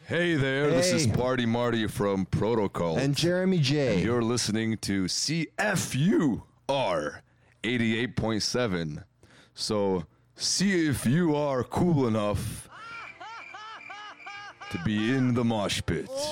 Hey there, this is Hey. Party Marty from Protocol. And Jeremy J. You're listening to CFUR 88.7. So see if you are cool enough to be in the mosh pit.